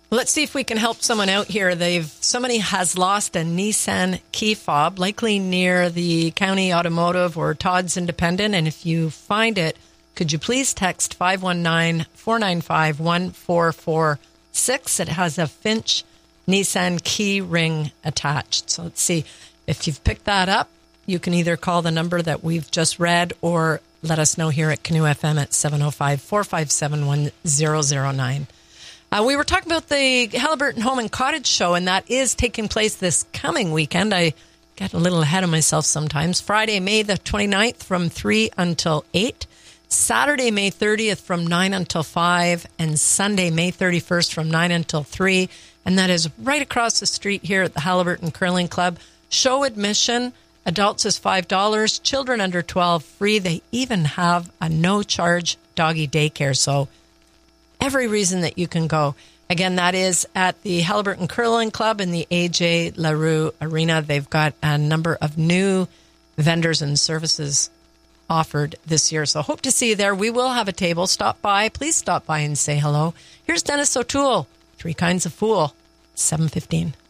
Let's see if we can help someone out here. Somebody has lost a Nissan key fob, likely near the County Automotive or Todd's Independent. And if you find it, could you please text 519-495-1446. It has a Finch Nissan key ring attached. So let's see. If you've picked that up, you can either call the number that we've just read or let us know here at Canoe FM at 705-457-1009. We were talking about the Haliburton Home and Cottage Show, and that is taking place this coming weekend. I get a little ahead of myself sometimes. Friday, May the 29th from 3 until 8. Saturday, May 30th from 9 until 5. And Sunday, May 31st from 9 until 3. And that is right across the street here at the Haliburton Curling Club. Show admission, adults is $5, children under 12 free. They even have a no-charge doggy daycare, so every reason that you can go. Again, that is at the Haliburton Curling Club in the A.J. LaRue Arena. They've got a number of new vendors and services offered this year, so hope to see you there. We will have a table. Stop by. Please stop by and say hello. Here's Dennis O'Toole, Three Kinds of Fool, 7:15.